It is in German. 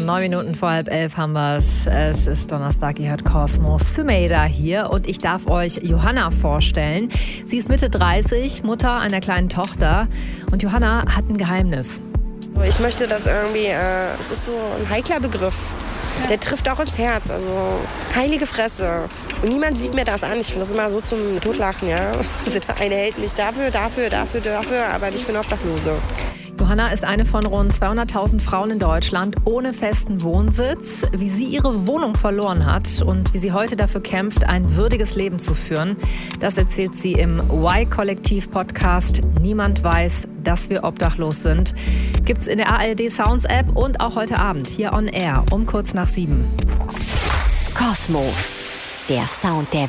9 Minuten vor 10:30 haben wir es. Es ist Donnerstag, ihr hört Kosmos. Sümeyda hier und ich darf euch Johanna vorstellen. Sie ist Mitte 30, Mutter einer kleinen Tochter und Johanna hat ein Geheimnis. Ich möchte das irgendwie, es ist so ein heikler Begriff. Der trifft auch ins Herz, also heilige Fresse. Und niemand sieht mir das an. Ich finde das immer so zum Totlachen, ja. Der eine hält mich dafür, aber nicht für eine Obdachlose. Johanna ist eine von rund 200.000 Frauen in Deutschland ohne festen Wohnsitz. Wie sie ihre Wohnung verloren hat und wie sie heute dafür kämpft, ein würdiges Leben zu führen, das erzählt sie im Y-Kollektiv-Podcast Niemand weiß, dass wir obdachlos sind. Gibt's in der ARD Sounds App und auch heute Abend hier on Air um kurz nach 7. Kosmo, der Sound der